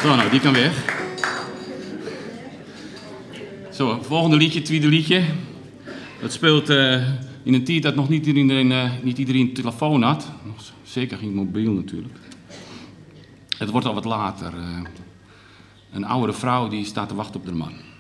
Zo, nou, die kan weg. Zo, volgende liedje, tweede liedje. Dat speelt in een tijd dat nog niet iedereen een telefoon had. Zeker geen mobiel natuurlijk. Het wordt al wat later. Een oudere vrouw die staat te wachten op de man.